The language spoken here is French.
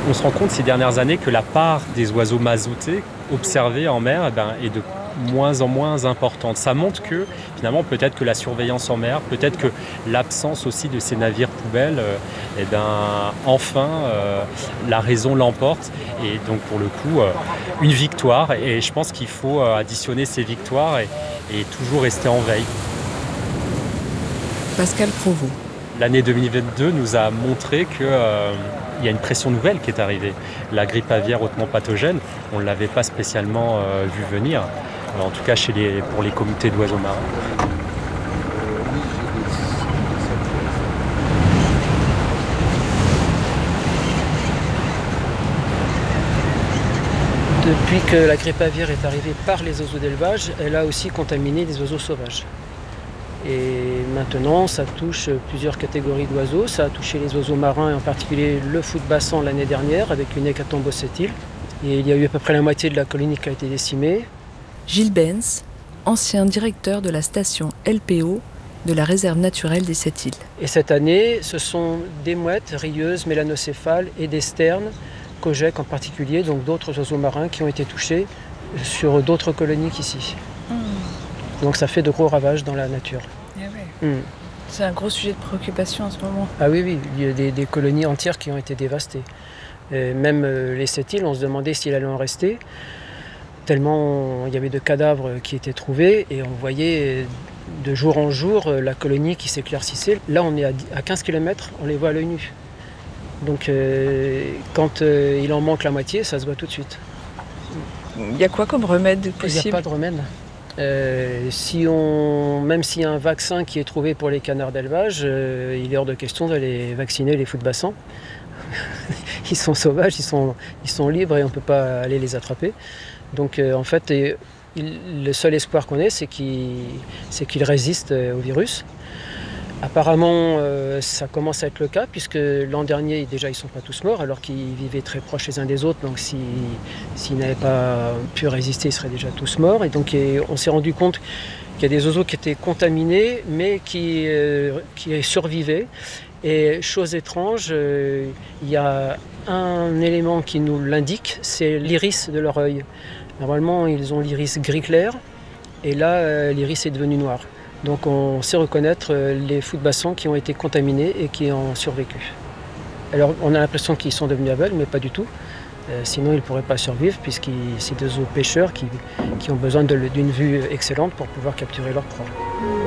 On se rend compte ces dernières années que la part des oiseaux mazoutés observés en mer est de moins en moins importante. Ça montre que finalement peut-être que la surveillance en mer, peut-être que l'absence aussi de ces navires poubelles, enfin la raison l'emporte. Et donc pour le coup, une victoire. Et je pense qu'il faut additionner ces victoires et toujours rester en veille. Pascal Provost. L'année 2022 nous a montré qu'il y a une pression nouvelle qui est arrivée. La grippe aviaire hautement pathogène, on ne l'avait pas spécialement vu venir, en tout cas pour les communautés d'oiseaux marins. Depuis que la grippe aviaire est arrivée par les oiseaux d'élevage, elle a aussi contaminé les oiseaux sauvages. Et maintenant, ça touche plusieurs catégories d'oiseaux. Ça a touché les oiseaux marins, et en particulier le foot-bassan l'année dernière, avec une hécatombe aux Sept-Îles. Et il y a eu à peu près la moitié de la colonie qui a été décimée. Gilles Benz, ancien directeur de la station LPO de la réserve naturelle des Sept-Îles. Et cette année, ce sont des mouettes, rieuses, mélanocéphales et des sternes, cogecs en particulier, donc d'autres oiseaux marins qui ont été touchés sur d'autres colonies qu'ici. Donc ça fait de gros ravages dans la nature. C'est un gros sujet de préoccupation en ce moment. Ah oui, il y a des colonies entières qui ont été dévastées. Et même les Sept-Îles, on se demandait s'il allait en rester, tellement il y avait de cadavres qui étaient trouvés et on voyait de jour en jour la colonie qui s'éclaircissait. Là, on est à 15 km, on les voit à l'œil nu. Donc quand il en manque la moitié, ça se voit tout de suite. Il y a quoi comme remède possible ? Il n'y a pas de remède. Même s'il y a un vaccin qui est trouvé pour les canards d'élevage, il est hors de question d'aller vacciner les foot-bassans. Ils sont sauvages, ils sont libres et on ne peut pas aller les attraper. Donc en fait, le seul espoir qu'on ait, c'est qu'ils résistent au virus. Apparemment, ça commence à être le cas, puisque l'an dernier, déjà, ils ne sont pas tous morts, alors qu'ils vivaient très proches les uns des autres. Donc, s'ils n'avaient pas pu résister, ils seraient déjà tous morts. Et donc, on s'est rendu compte qu'il y a des oiseaux qui étaient contaminés, mais qui survivaient. Et chose étrange, il y a un élément qui nous l'indique, c'est l'iris de leur œil. Normalement, ils ont l'iris gris clair, et là, l'iris est devenu noir. Donc on sait reconnaître les foot-bassans qui ont été contaminés et qui ont survécu. Alors on a l'impression qu'ils sont devenus aveugles, mais pas du tout. Sinon ils ne pourraient pas survivre, puisque c'est des oiseaux pêcheurs qui ont besoin d'une vue excellente pour pouvoir capturer leur proie.